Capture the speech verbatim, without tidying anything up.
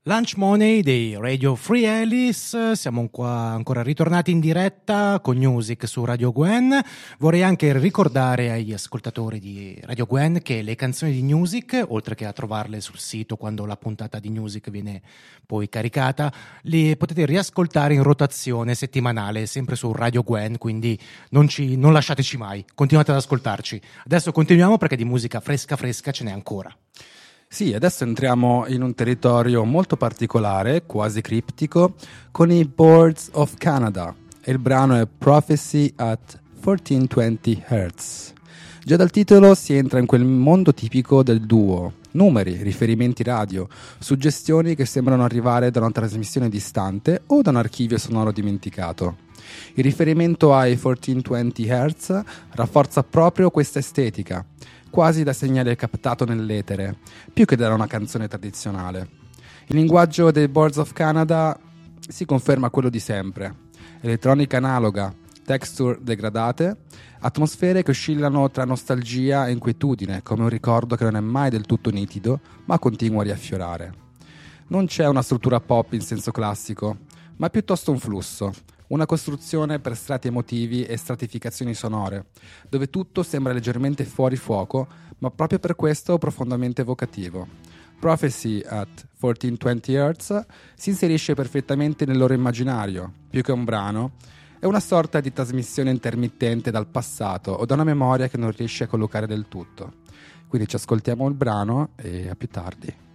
Lunch Money dei Radio Free Alice, siamo qua ancora ritornati in diretta con Music su Radio Gwen. Vorrei anche ricordare agli ascoltatori di Radio Gwen che le canzoni di Music, oltre che a trovarle sul sito quando la puntata di Music viene poi caricata, le potete riascoltare in rotazione settimanale sempre su Radio Gwen, quindi non, ci, non lasciateci mai, continuate ad ascoltarci. Adesso continuiamo perché di musica fresca fresca ce n'è ancora. Sì, adesso entriamo in un territorio molto particolare, quasi criptico, con i Boards of Canada. E il brano è Prophecy at millequattrocentoventi hertz. Già dal titolo si entra in quel mondo tipico del duo. Numeri, riferimenti radio, suggestioni che sembrano arrivare da una trasmissione distante o da un archivio sonoro dimenticato. Il riferimento ai millequattrocentoventi hertz rafforza proprio questa estetica, quasi da segnale captato nell'etere, più che da una canzone tradizionale. Il linguaggio dei Boards of Canada si conferma quello di sempre: elettronica analoga, texture degradate, atmosfere che oscillano tra nostalgia e inquietudine, come un ricordo che non è mai del tutto nitido, ma continua a riaffiorare. Non c'è una struttura pop in senso classico, ma piuttosto un flusso, una costruzione per strati emotivi e stratificazioni sonore, dove tutto sembra leggermente fuori fuoco, ma proprio per questo profondamente evocativo. Prophecy at millequattrocentoventi hertz si inserisce perfettamente nel loro immaginario, più che un brano, è una sorta di trasmissione intermittente dal passato o da una memoria che non riesce a collocare del tutto. Quindi ci ascoltiamo il brano e a più tardi.